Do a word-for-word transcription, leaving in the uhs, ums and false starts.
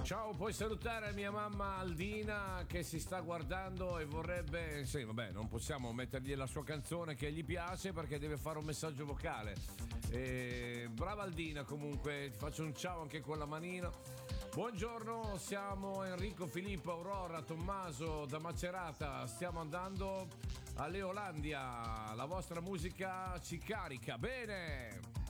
Ciao, puoi salutare mia mamma Aldina che si sta guardando e vorrebbe... Sì, vabbè, non possiamo mettergli la sua canzone che gli piace perché deve fare un messaggio vocale. E... Brava Aldina, comunque, ti faccio un ciao anche con la manina. Buongiorno, siamo Enrico, Filippo, Aurora, Tommaso da Macerata. Stiamo andando a Leolandia. La vostra musica ci carica. Bene!